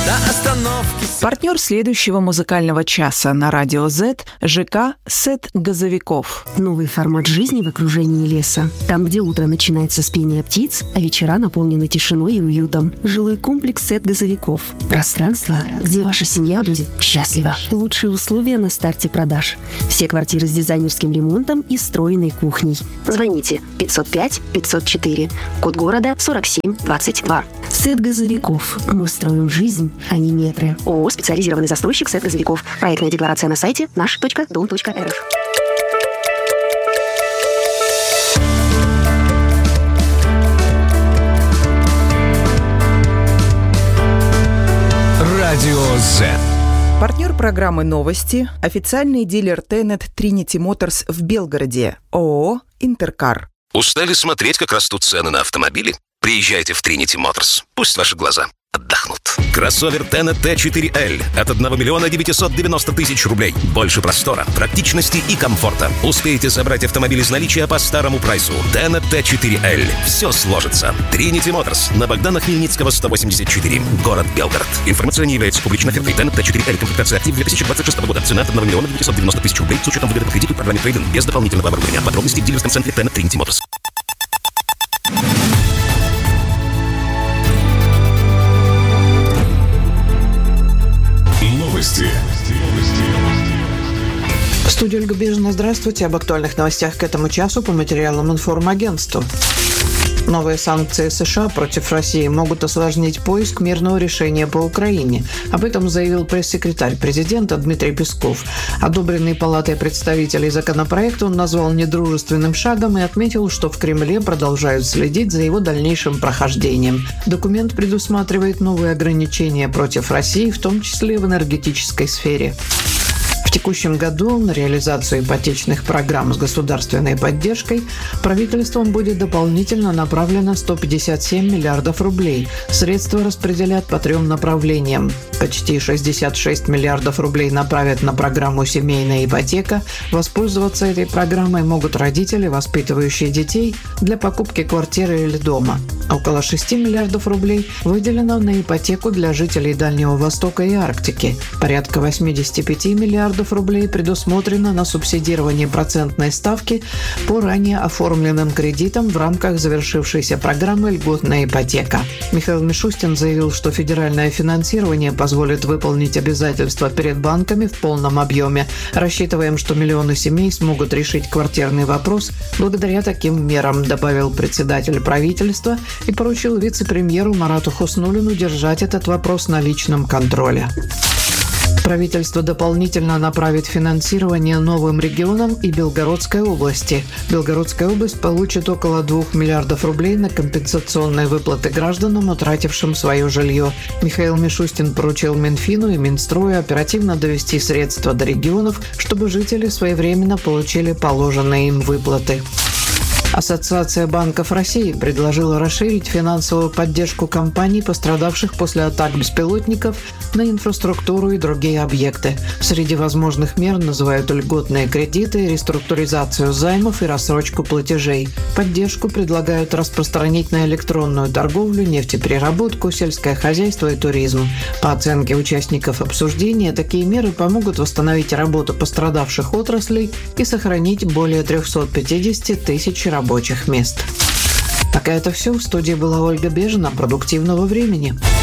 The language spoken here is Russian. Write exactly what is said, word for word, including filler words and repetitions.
до остановки. Партнер следующего музыкального часа на радио Z – ЖК «Сет газовиков». Новый формат жизни в окружении леса. Там, где утро начинается с пения птиц, а вечера наполнены тишиной и уютом. Жилой комплекс «Сет газовиков». Пространство, где ваша семья будет счастлива. Лучшие условия на старте продаж. Все квартиры с дизайнерским ремонтом и встроенной кухней. Звоните пятьсот пять пятьсот четыре. Код города сорок семь двадцать два. «Сет газовиков». Мы строим жизнь, а не метры. ООО «Специализированный застройщик «Сет газовиков». Проектная декларация на сайте наш точка дом точка эр эф. Радио Z. Партнер программы «Новости» – официальный дилер Тенет Trinity Motors в Белгороде, ООО «Интеркар». Устали смотреть, как растут цены на автомобили? Приезжайте в Trinity Motors. Пусть ваши глаза отдохнут. Кроссовер Тенет Т четыре Л от одного миллиона девятьсот девяносто тысяч рублей. Больше простора, практичности и комфорта. Успеете забрать автомобиль из наличия по старому прайсу. Тенет Т четыре Л. Все сложится. Trinity Motors на Богдана Хмельницкого сто восемьдесят четыре. Город Белгород. Информация не является публичной офертой. Тенет Т четыре Л. Комплектация актив две тысячи двадцать шестого года. Цена от одного миллиона девятьсот девяносто тысяч рублей с учетом выгоды по кредиту в программе трейд-ин без дополнительного оборудования. Подробности в дилерском центре Тенет Trinity Motors. Новости. Студия Ольга Бежина. Здравствуйте. Об актуальных новостях к этому часу по материалам информагентства. Новые санкции США против России могут осложнить поиск мирного решения по Украине. Об этом заявил пресс-секретарь президента Дмитрий Песков. Одобренный Палатой представителей законопроект он назвал недружественным шагом и отметил, что в Кремле продолжают следить за его дальнейшим прохождением. Документ предусматривает новые ограничения против России, в том числе в энергетической сфере. В текущем году на реализацию ипотечных программ с государственной поддержкой правительством будет дополнительно направлено сто пятьдесят семь миллиардов рублей. Средства распределят по трем направлениям. Почти шестьдесят шесть миллиардов рублей направят на программу «Семейная ипотека». Воспользоваться этой программой могут родители, воспитывающие детей, для покупки квартиры или дома. Около шести миллиардов рублей выделено на ипотеку для жителей Дальнего Востока и Арктики. Порядка восемьдесят пять миллиардов рублей предусмотрено на субсидирование процентной ставки по ранее оформленным кредитам в рамках завершившейся программы «Льготная ипотека». Михаил Мишустин заявил, что федеральное финансирование позволит выполнить обязательства перед банками в полном объеме. Рассчитываем, что миллионы семей смогут решить квартирный вопрос благодаря таким мерам, добавил председатель правительства и поручил вице-премьеру Марату Хуснуллину держать этот вопрос на личном контроле. Правительство дополнительно направит финансирование новым регионам и Белгородской области. Белгородская область получит около двух миллиардов рублей на компенсационные выплаты гражданам, утратившим свое жилье. Михаил Мишустин поручил Минфину и Минстрою оперативно довести средства до регионов, чтобы жители своевременно получили положенные им выплаты. Ассоциация банков России предложила расширить финансовую поддержку компаний, пострадавших после атак беспилотников, на инфраструктуру и другие объекты. Среди возможных мер называют льготные кредиты, реструктуризацию займов и рассрочку платежей. Поддержку предлагают распространить на электронную торговлю, нефтепереработку, сельское хозяйство и туризм. По оценке участников обсуждения, такие меры помогут восстановить работу пострадавших отраслей и сохранить более триста пятьдесят тысяч рабочих мест. Пока это все. В студии была Ольга Бежина. Продуктивного времени.